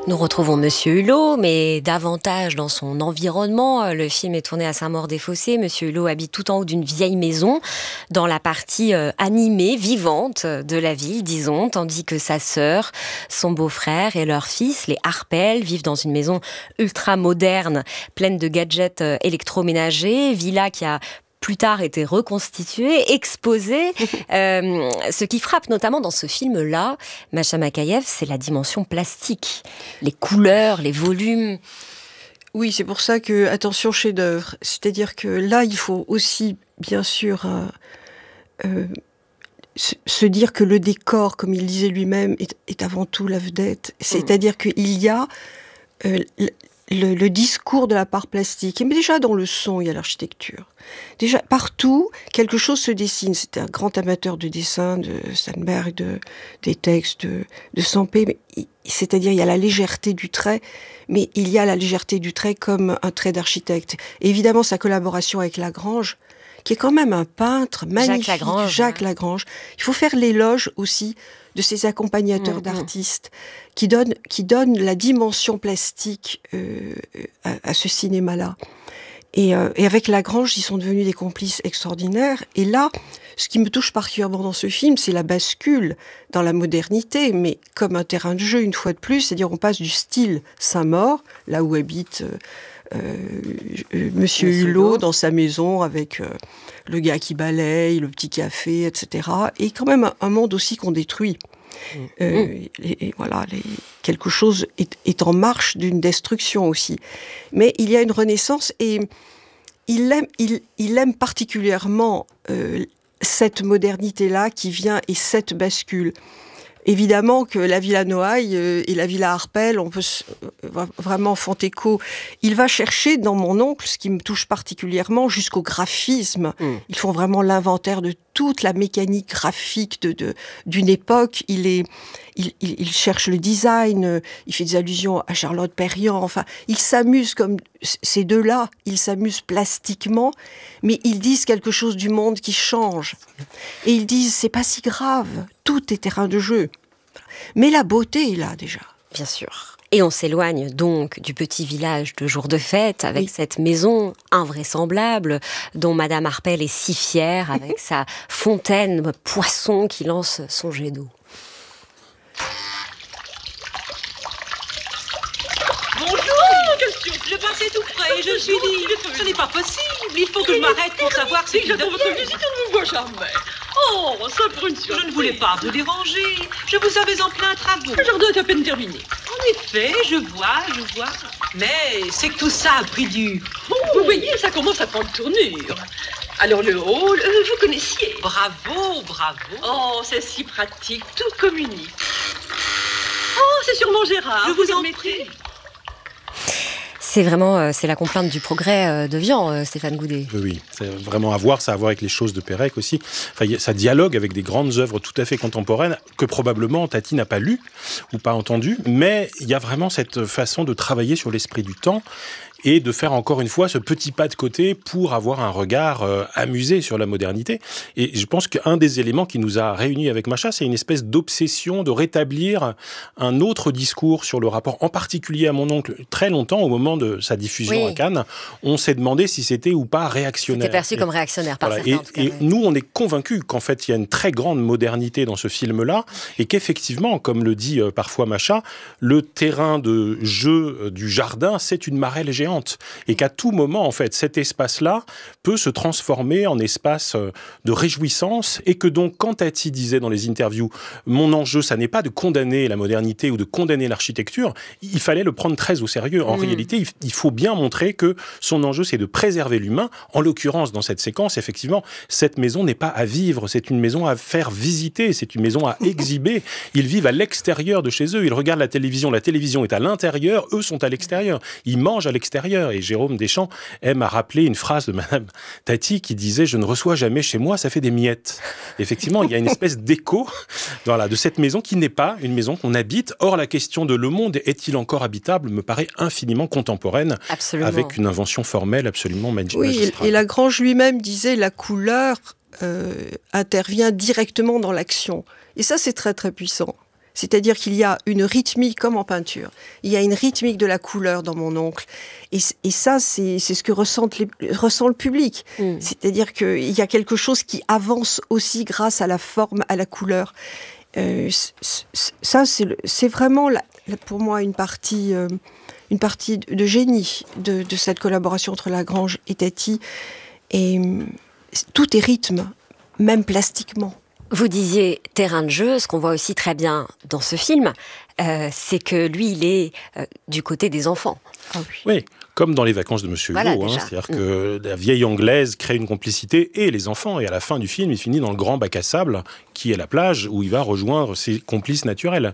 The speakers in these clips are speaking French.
Nous retrouvons Monsieur Hulot, mais davantage dans son environnement. Le film est tourné à Saint-Maur-des-Fossés. Monsieur Hulot habite tout en haut d'une vieille maison, dans la partie animée, vivante de la ville, disons, tandis que sa sœur, son beau-frère et leur fils, les Harpel, vivent dans une maison ultra moderne, pleine de gadgets électroménagers, villa qui a plus tard été reconstitué, exposé. Ce qui frappe notamment dans ce film-là, Masha Makhayev, c'est la dimension plastique. Les couleurs, les volumes. Oui, c'est pour ça que, attention, chef-d'œuvre. C'est-à-dire que là, il faut aussi, bien sûr, se dire que le décor, comme il disait lui-même, est avant tout la vedette. C'est-à-dire qu'il y a le discours de la part plastique. Mais déjà, dans le son, il y a l'architecture. Déjà, partout, quelque chose se dessine. C'était un grand amateur de dessin, de Steinberg, des textes de Sampé. C'est-à-dire, il y a la légèreté du trait, mais il y a la légèreté du trait comme un trait d'architecte. Et évidemment, sa collaboration avec Lagrange, qui est quand même un peintre magnifique, Jacques Lagrange. Il faut faire l'éloge aussi de ces accompagnateurs d'artistes qui donnent la dimension plastique à ce cinéma-là. Et avec Lagrange, ils sont devenus des complices extraordinaires. Et là, ce qui me touche particulièrement dans ce film, c'est la bascule dans la modernité, mais comme un terrain de jeu, une fois de plus. C'est-à-dire, on passe du style Saint-Maur, là où habite Monsieur Hulot, dans sa maison, avec le gars qui balaye, le petit café, etc. Et quand même un monde aussi qu'on détruit. Et voilà, quelque chose est en marche d'une destruction aussi. Mais il y a une renaissance et il aime particulièrement cette modernité-là qui vient et cette bascule. Évidemment que la Villa Noailles et la Villa Harpel, on peut vraiment font écho. Il va chercher dans Mon oncle, ce qui me touche particulièrement, jusqu'au graphisme. Ils font vraiment l'inventaire de toute la mécanique graphique d'une époque. Il cherche le design, il fait des allusions à Charlotte Perriand. Enfin, il s'amuse comme ces deux-là, ils s'amusent plastiquement, mais ils disent quelque chose du monde qui change. Et ils disent, c'est pas si grave, tout est terrain de jeu. Mais la beauté est là déjà. Bien sûr. Et on s'éloigne donc du petit village de jour de fête avec cette maison invraisemblable dont Madame Harpel est si fière avec sa fontaine poisson qui lance son jet d'eau. Je passais tout près et je me suis dit, ce n'est pas possible, il faut que je m'arrête pour savoir ce qu'il j'attends votre visite, on ne me voit jamais. Oh, ça pour une surprise. Je ne voulais pas vous déranger, je vous avais en plein travaux. Le jardin est à peine terminé. En effet, je vois. Mais c'est que tout ça a pris du... Vous voyez, ça commence à prendre tournure. Alors le hall, vous connaissiez. Bravo. Oh, c'est si pratique, tout communique. Oh, c'est sûrement Gérard. Je vous en prie. C'est vraiment c'est la complainte du progrès de Stéphane Goudet. Oui, c'est vraiment à voir, ça a à voir avec les choses de Pérec aussi. Enfin, ça dialogue avec des grandes œuvres tout à fait contemporaines que probablement Tati n'a pas lues ou pas entendues, mais il y a vraiment cette façon de travailler sur l'esprit du temps et de faire encore une fois ce petit pas de côté pour avoir un regard amusé sur la modernité. Et je pense qu'un des éléments qui nous a réunis avec Masha, c'est une espèce d'obsession de rétablir un autre discours sur le rapport, en particulier à Mon oncle. Très longtemps, au moment de sa diffusion à Cannes, on s'est demandé si c'était ou pas réactionnaire. C'était perçu comme réactionnaire par certains, en tout cas. Et nous, on est convaincus qu'en fait, il y a une très grande modernité dans ce film-là, et qu'effectivement, comme le dit parfois Masha, le terrain de jeu du jardin, c'est une marelle géante. Et qu'à tout moment, en fait, cet espace-là peut se transformer en espace de réjouissance, et que donc, quand Tati disait dans les interviews, mon enjeu, ça n'est pas de condamner la modernité ou de condamner l'architecture, il fallait le prendre très au sérieux. En réalité, il faut bien montrer que son enjeu, c'est de préserver l'humain. En l'occurrence, dans cette séquence, effectivement, cette maison n'est pas à vivre, c'est une maison à faire visiter, c'est une maison à exhiber. Ils vivent à l'extérieur de chez eux, ils regardent la télévision est à l'intérieur, eux sont à l'extérieur, ils mangent à l'extérieur. Et Jérôme Deschamps aime à rappeler une phrase de Madame Tati qui disait « Je ne reçois jamais chez moi, ça fait des miettes ». Effectivement, il y a une espèce d'écho de cette maison qui n'est pas une maison qu'on habite. Or, la question de le monde est-il encore habitable me paraît infiniment contemporaine, avec une invention formelle absolument magistrale. Oui, et Lagrange lui-même disait la couleur intervient directement dans l'action. Et ça, c'est très très puissant. C'est-à-dire qu'il y a une rythmique, comme en peinture, il y a une rythmique de la couleur dans Mon oncle. Et ça, c'est ce que ressent le public. C'est-à-dire qu'il y a quelque chose qui avance aussi grâce à la forme, à la couleur. Ça, c'est vraiment, pour moi, une partie de génie de cette collaboration entre Lagrange et Tati. Et tout est rythme, même plastiquement. Vous disiez terrain de jeu, ce qu'on voit aussi très bien dans ce film, c'est que lui, il est du côté des enfants. Ah oui, comme dans Les Vacances de Monsieur Hulot. C'est-à-dire que la vieille Anglaise crée une complicité et les enfants. Et à la fin du film, il finit dans le grand bac à sable, qui est la plage, où il va rejoindre ses complices naturels.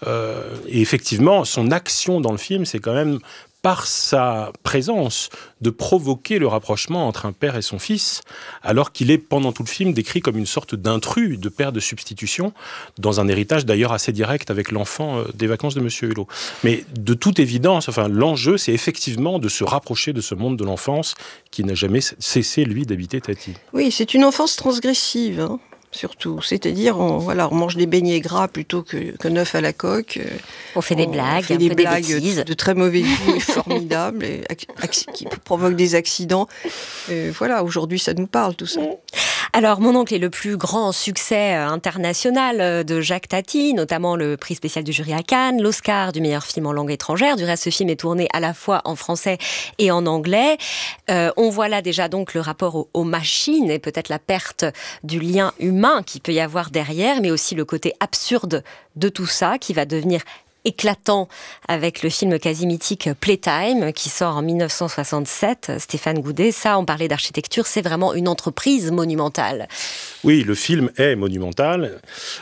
Et effectivement, son action dans le film, c'est quand même, par sa présence, de provoquer le rapprochement entre un père et son fils, alors qu'il est, pendant tout le film, décrit comme une sorte d'intrus, de père de substitution, dans un héritage d'ailleurs assez direct avec l'enfant des Vacances de Monsieur Hulot. Mais de toute évidence, l'enjeu, c'est effectivement de se rapprocher de ce monde de l'enfance qui n'a jamais cessé, lui, d'habiter Tati. Oui, c'est une enfance transgressive, hein. Surtout, c'est-à-dire on mange des beignets gras plutôt que neufs à la coque. On fait des blagues, on fait des blagues de très mauvais goût et formidables, qui provoquent des accidents. Aujourd'hui, ça nous parle tout ça. Alors, Mon oncle est le plus grand succès international de Jacques Tati, notamment le prix spécial du jury à Cannes, l'Oscar du meilleur film en langue étrangère. Du reste, ce film est tourné à la fois en français et en anglais. On voit là déjà donc le rapport aux machines et peut-être la perte du lien humain qu'il peut y avoir derrière, mais aussi le côté absurde de tout ça qui va devenir éclatant avec le film quasi mythique Playtime qui sort en 1967, Stéphane Goudet. Ça, on parlait d'architecture, c'est vraiment une entreprise monumentale. Oui, le film est monumental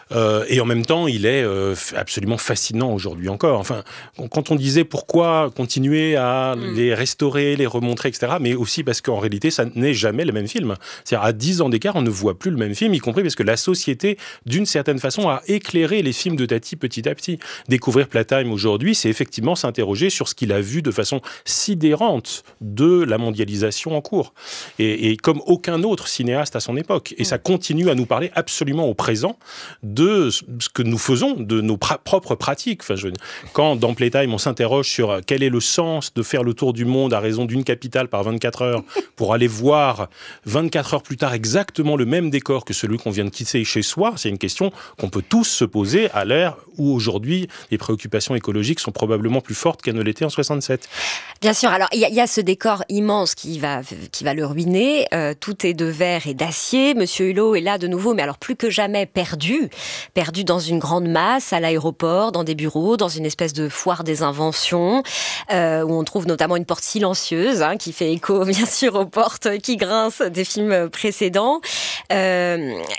et en même temps, il est absolument fascinant aujourd'hui encore. Quand on disait pourquoi continuer à les restaurer, les remontrer, etc., mais aussi parce qu'en réalité, ça n'est jamais le même film. C'est-à-dire, à 10 ans d'écart, on ne voit plus le même film, y compris parce que la société, d'une certaine façon, a éclairé les films de Tati petit à petit. Découvrir Playtime aujourd'hui, c'est effectivement s'interroger sur ce qu'il a vu de façon sidérante de la mondialisation en cours. Et comme aucun autre cinéaste à son époque. Et ça continue à nous parler absolument au présent de ce que nous faisons, de nos propres pratiques. Quand dans Playtime, on s'interroge sur quel est le sens de faire le tour du monde à raison d'une capitale par 24 heures pour aller voir 24 heures plus tard exactement le même décor que celui qu'on vient de quitter chez soi, c'est une question qu'on peut tous se poser à l'ère où aujourd'hui les préoccupations écologiques sont probablement plus fortes qu'elles ne l'étaient en 67. Bien sûr, alors il y a ce décor immense qui va le ruiner, tout est de verre et d'acier, Monsieur Hulot est là de nouveau, mais alors plus que jamais perdu dans une grande masse, à l'aéroport, dans des bureaux, dans une espèce de foire des inventions, où on trouve notamment une porte silencieuse, qui fait écho bien sûr aux portes qui grincent des films précédents. Là,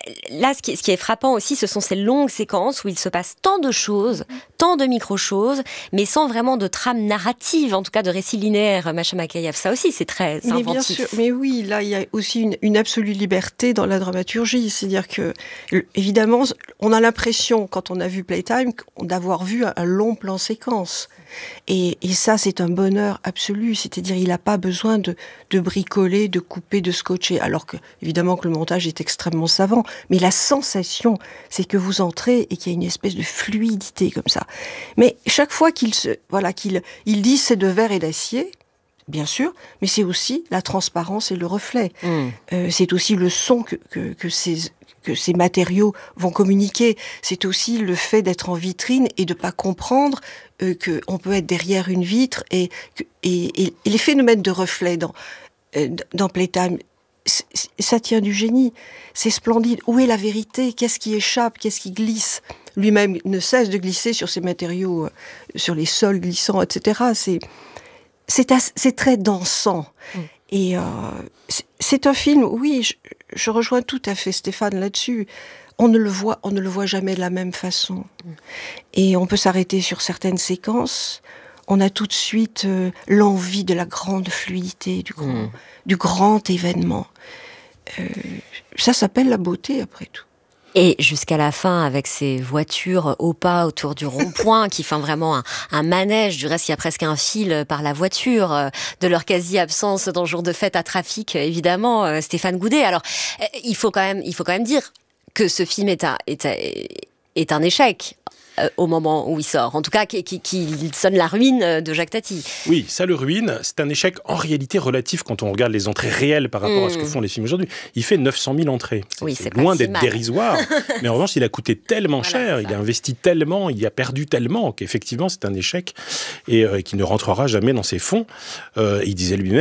ce qui est frappant aussi, ce sont ces longues séquences où il se passe tant de choses, tant de micro-choses, mais sans vraiment de trame narrative, en tout cas de récit linéaire. Macha Makayev, ça aussi, c'est très inventif. Mais bien sûr, mais oui, là, il y a aussi une absolue liberté dans la dramaturgie. C'est-à-dire que, évidemment, on a l'impression, quand on a vu Playtime, d'avoir vu un long plan séquence. Et ça, c'est un bonheur absolu. C'est-à-dire, il n'a pas besoin de bricoler, de couper, de scotcher. Alors que, évidemment, que le montage est extrêmement savant. Mais la sensation, c'est que vous entrez et qu'il y a une espèce de fluidité comme ça. Mais chaque fois qu'il dit c'est de verre et d'acier, bien sûr, mais c'est aussi la transparence et le reflet. C'est aussi le son que ces matériaux vont communiquer. C'est aussi le fait d'être en vitrine et de pas comprendre qu'on peut être derrière une vitre et les phénomènes de reflet dans Playtime, ça tient du génie. C'est splendide. Où est la vérité? Qu'est-ce qui échappe? Qu'est-ce qui glisse? Lui-même ne cesse de glisser sur ces matériaux, sur les sols glissants, etc. C'est très dansant. Et c'est un film, oui, je rejoins tout à fait Stéphane là-dessus. On ne le voit jamais de la même façon. Et on peut s'arrêter sur certaines séquences. On a tout de suite l'envie de la grande fluidité, du grand événement. Ça s'appelle la beauté, après tout. Et jusqu'à la fin, avec ces voitures au pas autour du rond-point, qui font vraiment un manège. Du reste, il y a presque un fil par la voiture, de leur quasi-absence dans le jour de fête à trafic, évidemment, Stéphane Goudet. Alors, il faut quand même dire que ce film est un échec. au moment où il sort. En tout cas, qui sonne la ruine de Jacques Tati. Oui, ça le ruine. C'est un échec en réalité relatif quand on regarde les entrées réelles par rapport à ce que font les films aujourd'hui. Il fait 900 000 entrées. C'est loin d'être dérisoire. Mais en revanche, il a coûté tellement cher, il a investi tellement, il a perdu tellement qu'effectivement, c'est un échec et qui ne rentrera jamais dans ses fonds. Il disait lui-même,